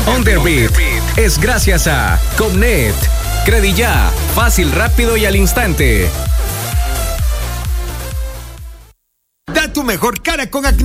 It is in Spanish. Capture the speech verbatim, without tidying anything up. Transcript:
Underbeat es gracias a Comnet. Credilla, fácil, rápido y al instante. Da tu mejor cara con acné.